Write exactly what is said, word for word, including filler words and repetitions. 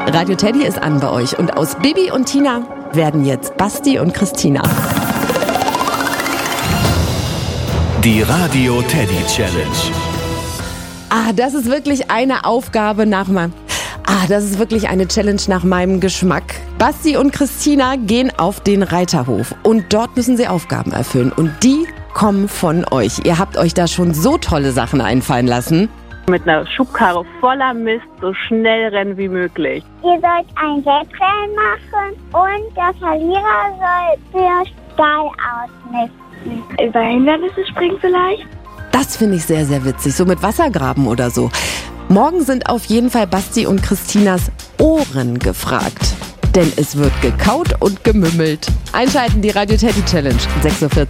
Radio Teddy ist an bei euch und aus Bibi und Tina werden jetzt Basti und Christina. Die Radio Teddy Challenge. Ah, das ist wirklich eine Aufgabe nach meinem... Ah, das ist wirklich eine Challenge nach meinem Geschmack. Basti und Christina gehen auf den Reiterhof und dort müssen sie Aufgaben erfüllen und die kommen von euch. Ihr habt euch da schon so tolle Sachen einfallen lassen. Mit einer Schubkarre voller Mist so schnell rennen wie möglich. Ihr sollt ein Wettrennen machen und der Verlierer soll für Stall ausmisten. Über Hindernisse springen vielleicht? Das finde ich sehr, sehr witzig. So mit Wassergraben oder so. Morgen sind auf jeden Fall Basti und Christinas Ohren gefragt. Denn es wird gekaut und gemümmelt. Einschalten die Radio Teddy Challenge, sechs Uhr vierzig.